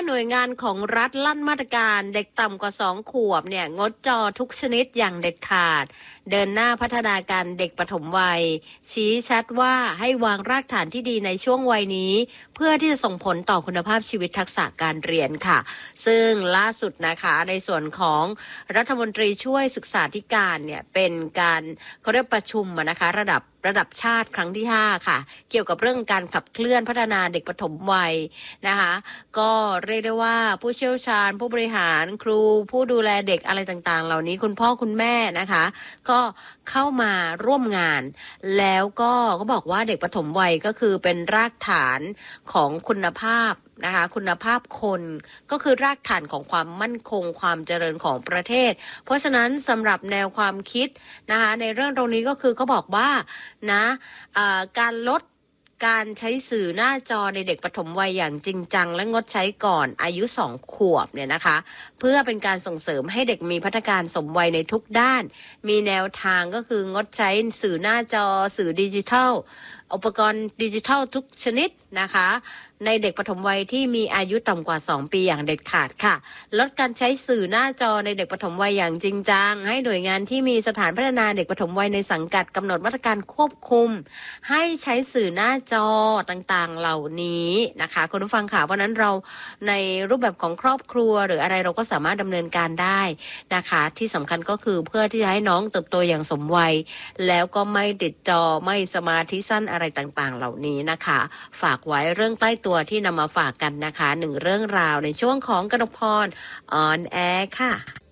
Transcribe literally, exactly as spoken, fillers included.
หน่วยงานของรัฐลั่นมาตรการเด็กต่ำกว่าสองขวบเนี่ยงดจอทุกชนิดอย่างเด็ดขาดเดินหน้าพัฒนาการเด็กปฐมวัยชี้ชัดว่าให้วางรากฐานที่ดีในช่วงวัยนี้เพื่อที่จะส่งผลต่อคุณภาพชีวิตทักษะการเรียนค่ะซึ่งล่าสุดนะคะในส่วนของรัฐมนตรีช่วยศึกษาธิการเนี่ยเป็นการเขาเรียกประชุมนะคะระดับระดับชาติครั้งที่ห้าค่ะเกี่ยวกับเรื่องการขับเคลื่อนพัฒนาเด็กปฐมวัยนะคะก็เรียกได้ว่าผู้เชี่ยวชาญผู้บริหารครูผู้ดูแลเด็กอะไรต่างๆเหล่านี้คุณพ่อคุณแม่นะคะก็เข้ามาร่วมงานแล้วก็เขาบอกว่าเด็กปฐมวัยก็คือเป็นรากฐานของคุณภาพนะคะคุณภาพคนก็คือรากฐานของความมั่นคงความเจริญของประเทศเพราะฉะนั้นสำหรับแนวความคิดนะคะในเรื่องตรงนี้ก็คือเขาบอกว่านะการลดการใช้สื่อหน้าจอในเด็กปฐมวัยอย่างจริงจังและงดใช้ก่อนอายุสองขวบเนี่ยนะคะเพื่อเป็นการส่งเสริมให้เด็กมีพัฒนาการสมวัยในทุกด้านมีแนวทางก็คืองดใช้สื่อหน้าจอสื่อดิจิทัลอุปกรณ์ดิจิทัลทุกชนิดนะคะในเด็กปฐมวัยที่มีอายุต่ำกว่าสองปีอย่างเด็ดขาดค่ะลดการใช้สื่อหน้าจอในเด็กปฐมวัยอย่างจริงจังให้หน่วยงานที่มีสถานพัฒนาเด็กปฐมวัยในสังกัดกำหนดมาตรการควบคุมให้ใช้สื่อหน้าจอต่างๆเหล่านี้นะคะคุณผู้ฟังค่ะเพราะนั้นเราในรูปแบบของครอบครัวหรืออะไรเราก็สามารถดำเนินการได้นะคะที่สำคัญก็คือเพื่อที่จะให้น้องเติบโตอย่างสมวัยแล้วก็ไม่ติดจอไม่สมาธิสั้นอะไรต่างๆเหล่านี้นะคะฝากไว้เรื่องใกล้ตัวที่นำมาฝากกันนะคะหนึ่งเรื่องราวในช่วงของกนกพรออนแอร์ค่ะ